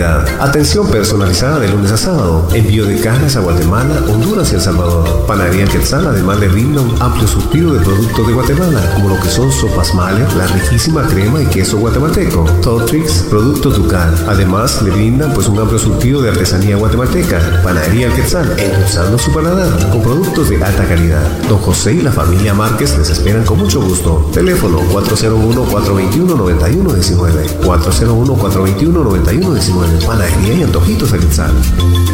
calidad. Atención personalizada de lunes a sábado. Envío de carnes a Guatemala, Honduras y El Salvador. Panadería El Quetzal además le brinda un amplio surtido de productos de Guatemala, como lo que son sopas Mahler, la riquísima crema y queso guatemalteco, Totrix, productos Ducal. Además le brindan pues un amplio surtido de artesanía guatemalteca. Panadería El Quetzal, endulzando su paladar con productos de alta calidad. Don José y la familia Márquez les esperan con mucho gusto. Teléfono 401-421-9119. 401-421-9119. Panadería y antojitos El Quetzal.